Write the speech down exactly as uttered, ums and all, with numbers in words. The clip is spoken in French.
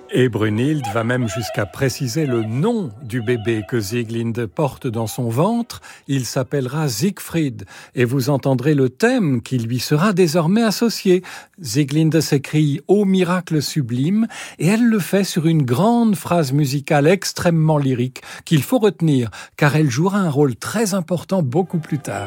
Et Brunhilde va même jusqu'à préciser le nom du bébé que Sieglinde porte dans son ventre. Il s'appellera Siegfried et vous entendrez le thème qui lui sera désormais associé. Sieglinde s'écrie « Ô miracle sublime » et elle le fait sur une grande phrase musicale extrêmement lyrique qu'il faut retenir car elle jouera un rôle très important beaucoup plus tard.